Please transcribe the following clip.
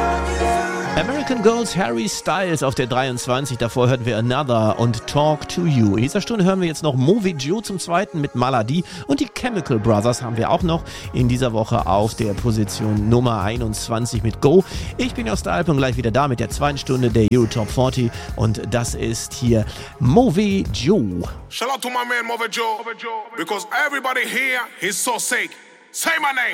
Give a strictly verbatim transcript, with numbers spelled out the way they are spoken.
American Girls, Harry Styles auf der dreiundzwanzig, davor hörten wir Another und Talk to You. In dieser Stunde hören wir jetzt noch Movi Joe zum zweiten mit Maladi und die Chemical Brothers haben wir auch noch in dieser Woche auf der Position Nummer einundzwanzig mit Go. Ich bin Jost Alp und gleich wieder da mit der zweiten Stunde der Euro Top vierzig und das ist hier Movi Joe. Shout out to my man Movi Joe, because everybody here is so sick. Say my name.